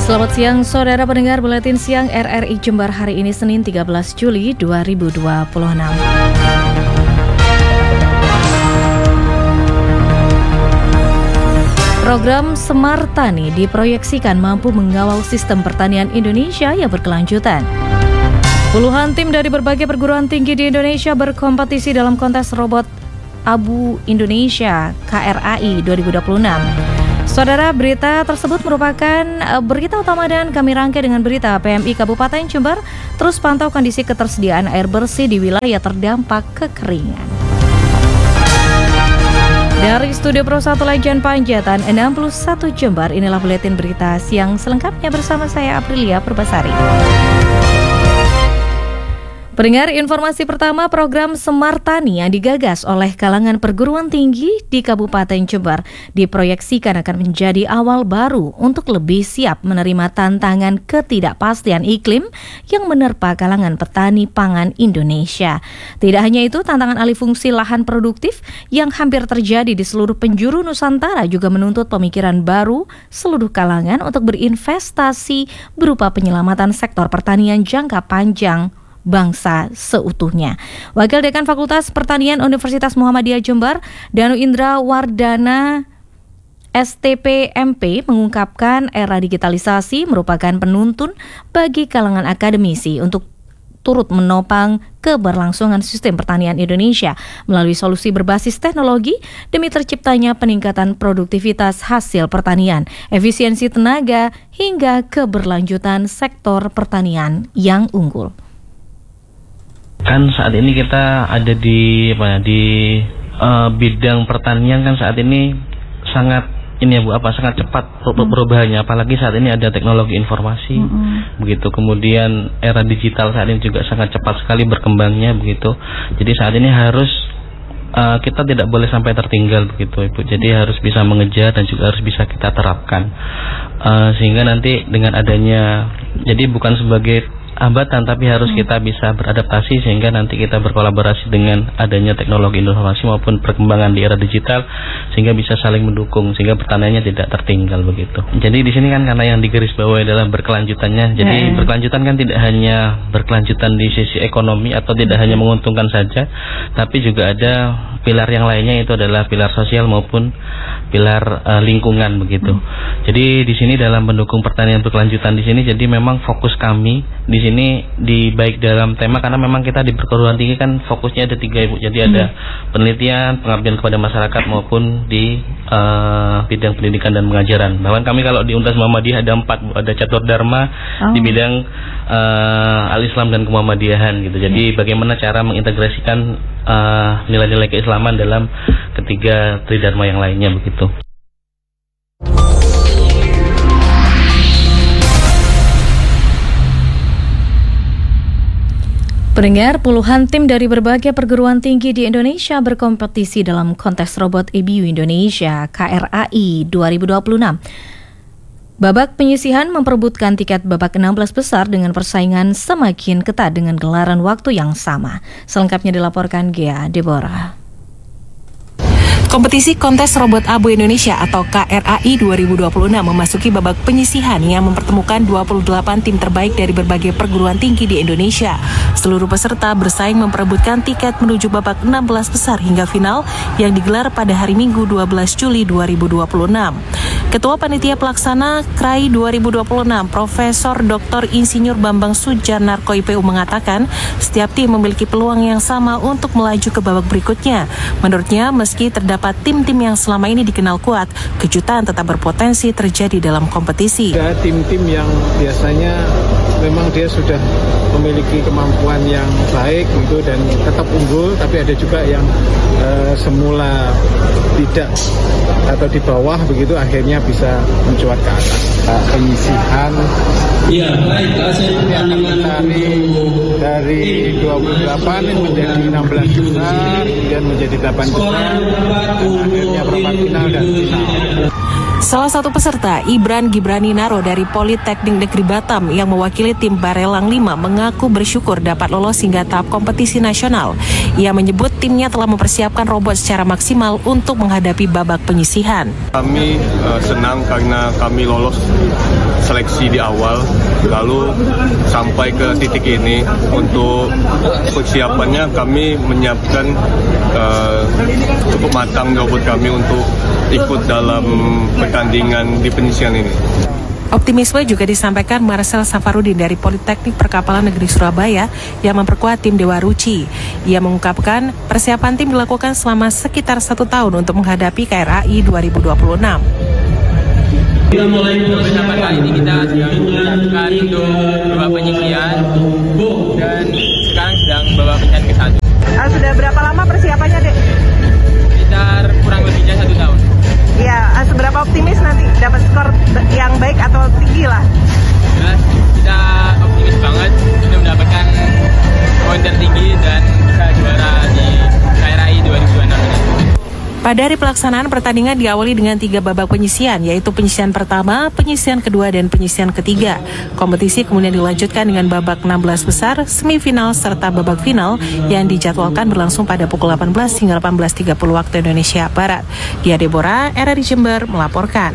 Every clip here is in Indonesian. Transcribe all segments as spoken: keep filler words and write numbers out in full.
Selamat siang, saudara pendengar Buletin Siang R R I Jember hari ini Senin tiga belas Juli dua ribu dua puluh enam. Program Smart Tani diproyeksikan mampu mengawal sistem pertanian Indonesia yang berkelanjutan. Puluhan tim dari berbagai perguruan tinggi di Indonesia berkompetisi dalam kontes robot Abu Indonesia K R A I dua ribu dua puluh enam. Saudara, berita tersebut merupakan berita utama dan kami rangkai dengan berita P M I Kabupaten Jember terus pantau kondisi ketersediaan air bersih di wilayah terdampak kekeringan. Dari Studio Pro satu Lajan Panjatan enam puluh satu Jember, inilah buletin berita siang selengkapnya bersama saya Aprilia Purbasari. Pendengar, informasi pertama, program Smart Tani yang digagas oleh kalangan perguruan tinggi di Kabupaten Jember diproyeksikan akan menjadi awal baru untuk lebih siap menerima tantangan ketidakpastian iklim yang menerpa kalangan petani pangan Indonesia. Tidak hanya itu, tantangan alih fungsi lahan produktif yang hampir terjadi di seluruh penjuru Nusantara juga menuntut pemikiran baru seluruh kalangan untuk berinvestasi berupa penyelamatan sektor pertanian jangka panjang bangsa seutuhnya. Wakil Dekan Fakultas Pertanian Universitas Muhammadiyah Jember, Danu Indra Wardana S T P M P mengungkapkan era digitalisasi merupakan penuntun bagi kalangan akademisi untuk turut menopang keberlangsungan sistem pertanian Indonesia melalui solusi berbasis teknologi demi terciptanya peningkatan produktivitas hasil pertanian, efisiensi tenaga, hingga keberlanjutan sektor pertanian yang unggul. Kan saat ini kita ada di apa ya, di uh, bidang pertanian kan saat ini sangat ini ya Bu apa sangat cepat perubahannya, apalagi saat ini ada teknologi informasi mm-hmm. begitu, kemudian era digital saat ini juga sangat cepat sekali berkembangnya begitu. Jadi saat ini harus uh, kita tidak boleh sampai tertinggal begitu Ibu. Jadi harus bisa mengejar dan juga harus bisa kita terapkan uh, sehingga nanti dengan adanya, jadi bukan sebagai hambatan tapi harus kita bisa beradaptasi sehingga nanti kita berkolaborasi dengan adanya teknologi informasi maupun perkembangan di era digital sehingga bisa saling mendukung sehingga pertaniannya tidak tertinggal begitu. Jadi di sini kan karena yang digarisbawahi adalah berkelanjutannya. Jadi yeah. berkelanjutan kan tidak hanya berkelanjutan di sisi ekonomi atau tidak hanya menguntungkan saja, tapi juga ada pilar yang lainnya, itu adalah pilar sosial maupun pilar uh, lingkungan begitu. Hmm. Jadi di sini dalam mendukung pertanian berkelanjutan di sini, jadi memang fokus kami di sini di baik dalam tema, karena memang kita di perguruan tinggi kan fokusnya ada tiga Ibu. Jadi ada hmm. penelitian, pengabdian kepada masyarakat maupun di uh, bidang pendidikan dan pengajaran. Bahkan kami kalau di Universitas Muhammadiyah ada empat, ada catur dharma oh. di bidang uh, al-Islam dan kemuhammadiyahan gitu. Jadi hmm. bagaimana cara mengintegrasikan uh, nilai-nilai keislaman dalam ketiga tridharma yang lainnya begitu. Pendengar, puluhan tim dari berbagai perguruan tinggi di Indonesia berkompetisi dalam kontes robot A B U Indonesia K R A I dua ribu dua puluh enam. Babak penyisihan memperebutkan tiket babak enam belas besar dengan persaingan semakin ketat dengan gelaran waktu yang sama. Selengkapnya dilaporkan Gea Deborah. Kompetisi kontes robot Abu Indonesia atau K R A I dua ribu dua puluh enam memasuki babak penyisihan yang mempertemukan dua puluh delapan tim terbaik dari berbagai perguruan tinggi di Indonesia. Seluruh peserta bersaing memperebutkan tiket menuju babak enam belas besar hingga final yang digelar pada hari Minggu dua belas Juli dua ribu dua puluh enam. Ketua Panitia Pelaksana K R A I dua ribu dua puluh enam, Profesor Doktor Insinyur Bambang Sujanarko I P U mengatakan setiap tim memiliki peluang yang sama untuk melaju ke babak berikutnya. Menurutnya, meski terdapat tim-tim yang selama ini dikenal kuat, kejutan tetap berpotensi terjadi dalam kompetisi. Ada tim-tim yang biasanya memang dia sudah memiliki kemampuan yang baik gitu dan tetap unggul, tapi ada juga yang uh, semula tidak atau di bawah begitu akhirnya bisa mencuat ke atas. Uh, penyisihan ya, baik, dari, dari dua puluh delapan menjadi enam belas besar, kemudian menjadi delapan besar, dan akhirnya perempat final dan final. Salah satu peserta, Ibran Gibrani Naro dari Politeknik Negeri Batam yang mewakili tim Barelang lima mengaku bersyukur dapat lolos hingga tahap kompetisi nasional. Ia menyebut timnya telah mempersiapkan robot secara maksimal untuk menghadapi babak penyisihan. Kami uh, senang karena kami lolos seleksi di awal, lalu sampai ke titik ini. Untuk persiapannya kami menyiapkan uh, cukup matang robot kami untuk ikut dalam pertandingan di penyisihan ini. Optimisme juga disampaikan Marcel Safarudin dari Politeknik Perkapalan Negeri Surabaya yang memperkuat tim Dewa Ruci. Ia mengungkapkan persiapan tim dilakukan selama sekitar satu tahun untuk menghadapi K R A I dua ribu dua puluh enam. Kita mulai persiapan kali ini kita siapkan untuk babak penyisihan dan sekarang sedang babak penyisihan ke satu. Uh, sudah berapa lama persiapannya, Dek? Sekitar kurang lebihnya satu tahun. Ya, uh, seberapa optimis nanti dapat skor yang baik atau tinggi lah? Jelas kita optimis banget untuk mendapatkan poin tertinggi dan bisa juara di K R A I dua ribu dua puluh enam ini. Pada hari pelaksanaan, pertandingan diawali dengan tiga babak penyisihan, yaitu penyisihan pertama, penyisihan kedua, dan penyisihan ketiga. Kompetisi kemudian dilanjutkan dengan babak enam belas besar, semifinal, serta babak final yang dijadwalkan berlangsung pada pukul delapan belas hingga delapan belas tiga puluh waktu Indonesia Barat. Dia Deborah, R R I Jember, melaporkan.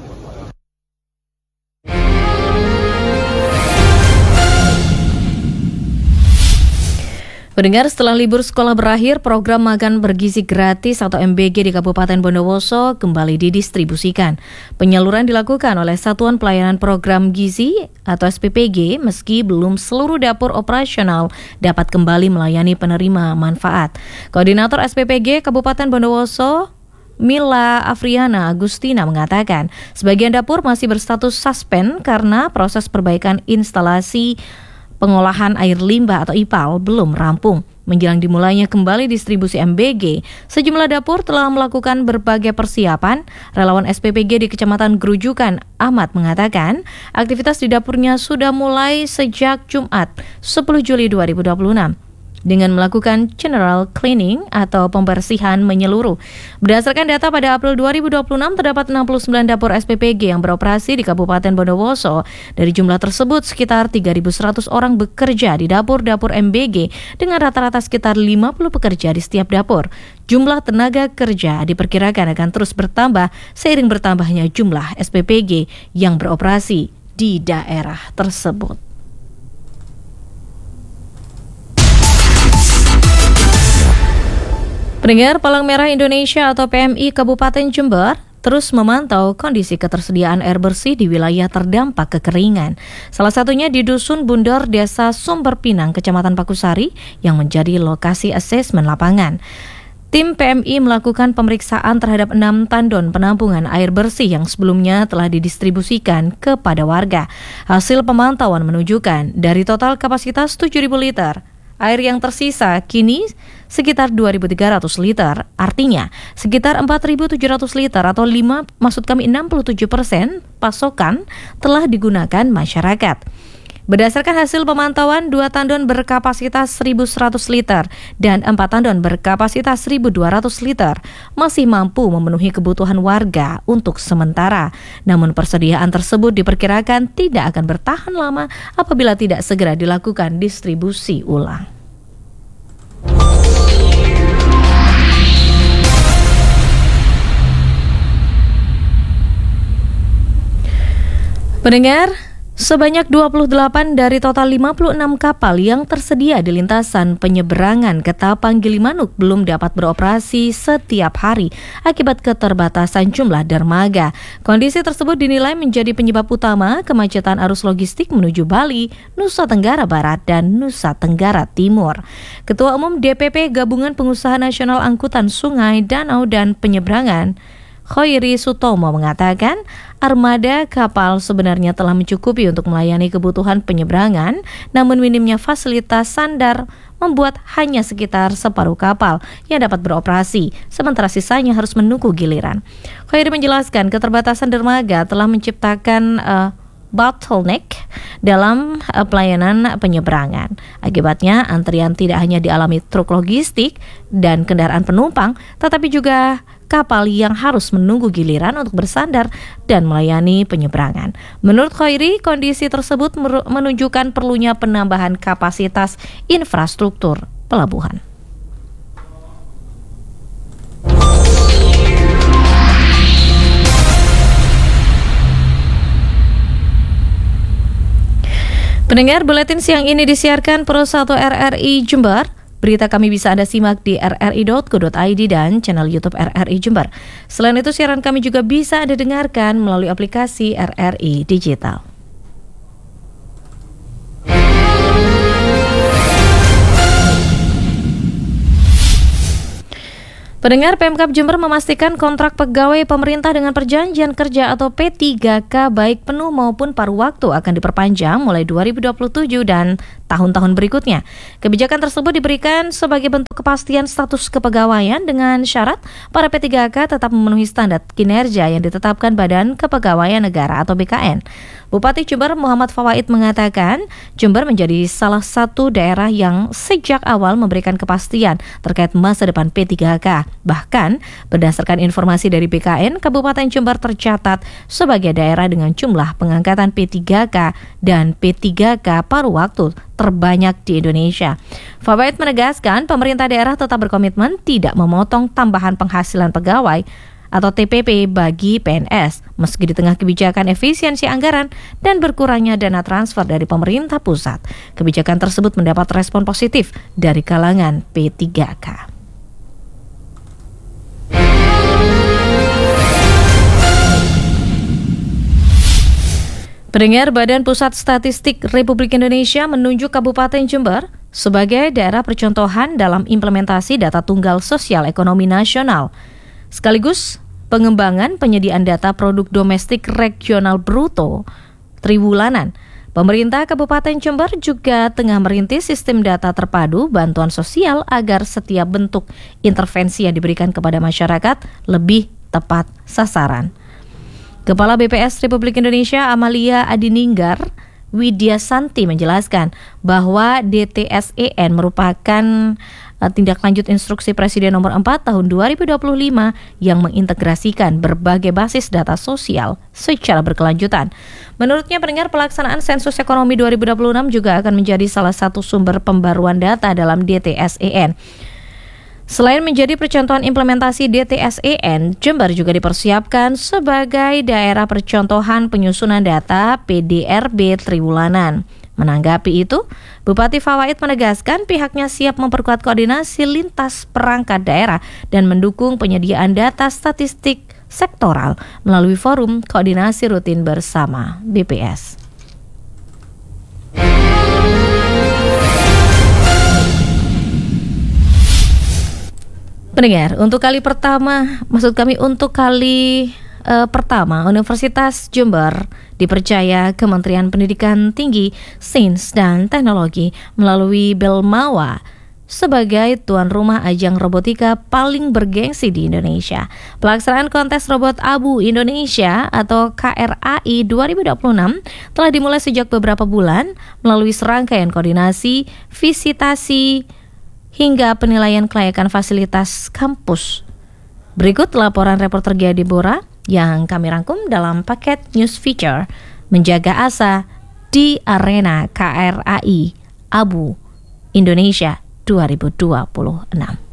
Pendengar, setelah libur sekolah berakhir, program makan bergizi gratis atau M B G di Kabupaten Bondowoso kembali didistribusikan. Penyaluran dilakukan oleh Satuan Pelayanan Program Gizi atau S P P G, meski belum seluruh dapur operasional dapat kembali melayani penerima manfaat. Koordinator S P P G Kabupaten Bondowoso, Mila Afriana Agustina, mengatakan sebagian dapur masih berstatus suspend karena proses perbaikan instalasi pengolahan air limbah atau I P A L belum rampung. Menjelang dimulainya kembali distribusi M B G, sejumlah dapur telah melakukan berbagai persiapan. Relawan S P P G di Kecamatan Gerujukan, Ahmad, mengatakan aktivitas di dapurnya sudah mulai sejak Jumat sepuluh Juli dua ribu dua puluh enam. Dengan melakukan general cleaning atau pembersihan menyeluruh. Berdasarkan data pada April dua ribu dua puluh enam, terdapat enam puluh sembilan dapur S P P G yang beroperasi di Kabupaten Bondowoso. Dari jumlah tersebut, sekitar tiga ribu seratus orang bekerja di dapur-dapur M B G dengan rata-rata sekitar lima puluh pekerja di setiap dapur. Jumlah tenaga kerja diperkirakan akan terus bertambah seiring bertambahnya jumlah S P P G yang beroperasi di daerah tersebut. Pendengar, Palang Merah Indonesia atau P M I Kabupaten Jember terus memantau kondisi ketersediaan air bersih di wilayah terdampak kekeringan. Salah satunya di Dusun Bundor, Desa Sumber Pinang, Kecamatan Pakusari, yang menjadi lokasi asesmen lapangan. Tim P M I melakukan pemeriksaan terhadap enam tandon penampungan air bersih yang sebelumnya telah didistribusikan kepada warga. Hasil pemantauan menunjukkan dari total kapasitas tujuh ribu liter, air yang tersisa kini sekitar dua ribu tiga ratus liter, artinya sekitar empat ribu tujuh ratus liter atau lima, maksud kami enam puluh tujuh persen pasokan telah digunakan masyarakat. Berdasarkan hasil pemantauan, dua tandon berkapasitas seribu seratus liter dan empat tandon berkapasitas seribu dua ratus liter masih mampu memenuhi kebutuhan warga untuk sementara. Namun persediaan tersebut diperkirakan tidak akan bertahan lama apabila tidak segera dilakukan distribusi ulang. Pendengar, sebanyak dua puluh delapan dari total lima puluh enam kapal yang tersedia di lintasan penyeberangan Ketapang Gilimanuk belum dapat beroperasi setiap hari akibat keterbatasan jumlah dermaga. Kondisi tersebut dinilai menjadi penyebab utama kemacetan arus logistik menuju Bali, Nusa Tenggara Barat, dan Nusa Tenggara Timur. Ketua Umum D P P Gabungan Pengusaha Nasional Angkutan Sungai, Danau, dan Penyeberangan, Khoiri Sutomo, mengatakan armada kapal sebenarnya telah mencukupi untuk melayani kebutuhan penyeberangan, namun minimnya fasilitas sandar membuat hanya sekitar separuh kapal yang dapat beroperasi, sementara sisanya harus menunggu giliran. Khoiri menjelaskan keterbatasan dermaga telah menciptakan uh, bottleneck dalam uh, pelayanan penyeberangan. Akibatnya antrian tidak hanya dialami truk logistik dan kendaraan penumpang, tetapi juga kapal yang harus menunggu giliran untuk bersandar dan melayani penyeberangan. Menurut Khairi, kondisi tersebut menunjukkan perlunya penambahan kapasitas infrastruktur pelabuhan. Pendengar, buletin siang ini disiarkan Pro satu R R I Jember. Berita kami bisa Anda simak di r r i dot co dot i d dan channel YouTube R R I Jember. Selain itu, siaran kami juga bisa Anda dengarkan melalui aplikasi R R I Digital. Pendengar, Pemkab Jember memastikan kontrak pegawai pemerintah dengan perjanjian kerja atau P tiga K baik penuh maupun paruh waktu akan diperpanjang mulai dua ribu dua puluh tujuh dan tahun-tahun berikutnya. Kebijakan tersebut diberikan sebagai bentuk kepastian status kepegawaian dengan syarat para P tiga K tetap memenuhi standar kinerja yang ditetapkan Badan Kepegawaian Negara atau B K N. Bupati Jember Muhammad Fawaid mengatakan Jember menjadi salah satu daerah yang sejak awal memberikan kepastian terkait masa depan P tiga K. Bahkan berdasarkan informasi dari B K N, Kabupaten Jember tercatat sebagai daerah dengan jumlah pengangkatan P tiga K dan P tiga K paruh waktu terbanyak di Indonesia. Fawaid menegaskan pemerintah daerah tetap berkomitmen tidak memotong tambahan penghasilan pegawai atau T P P bagi P N S, meski di tengah kebijakan efisiensi anggaran dan berkurangnya dana transfer dari pemerintah pusat. Kebijakan tersebut mendapat respon positif dari kalangan P tiga K. Pendengar, Badan Pusat Statistik Republik Indonesia menunjuk Kabupaten Jember sebagai daerah percontohan dalam implementasi data tunggal sosial ekonomi nasional, sekaligus pengembangan penyediaan data produk domestik regional bruto triwulanan. Pemerintah Kabupaten Jember juga tengah merintis sistem data terpadu bantuan sosial agar setiap bentuk intervensi yang diberikan kepada masyarakat lebih tepat sasaran. Kepala B P S Republik Indonesia Amalia Adininggar Widya Santi menjelaskan bahwa D T S E N merupakan uh, tindak lanjut instruksi Presiden nomor empat tahun dua ribu dua puluh lima yang mengintegrasikan berbagai basis data sosial secara berkelanjutan. Menurutnya, pendengar, pelaksanaan sensus ekonomi dua ribu dua puluh enam juga akan menjadi salah satu sumber pembaruan data dalam D T S E N. Selain menjadi percontohan implementasi D T S E N, Jember juga dipersiapkan sebagai daerah percontohan penyusunan data P D R B triwulanan. Menanggapi itu, Bupati Fawaid menegaskan pihaknya siap memperkuat koordinasi lintas perangkat daerah dan mendukung penyediaan data statistik sektoral melalui forum koordinasi rutin bersama B P S. Pendengar, untuk kali pertama, maksud kami untuk kali uh, pertama, Universitas Jember dipercaya Kementerian Pendidikan Tinggi, Sains dan Teknologi melalui Belmawa sebagai tuan rumah ajang robotika paling bergengsi di Indonesia. Pelaksanaan kontes robot Abu Indonesia atau K R A I dua ribu dua puluh enam telah dimulai sejak beberapa bulan melalui serangkaian koordinasi, visitasi, hingga penilaian kelayakan fasilitas kampus. Berikut laporan reporter Gia Deborah yang kami rangkum dalam paket news feature Menjaga Asa di Arena K R A I Abu Indonesia dua ribu dua puluh enam.